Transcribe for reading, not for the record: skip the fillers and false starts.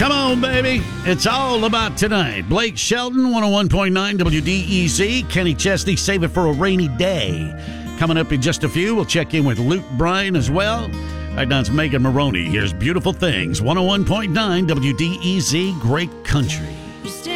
Come on, baby. It's all about tonight. Blake Shelton, 101.9 WDEZ. Kenny Chesney, Save It for a Rainy Day. Coming up in just a few, we'll check in with Luke Bryan as well. Right now it's Megan Maroney. Here's Beautiful Things, 101.9 WDEZ, Great Country.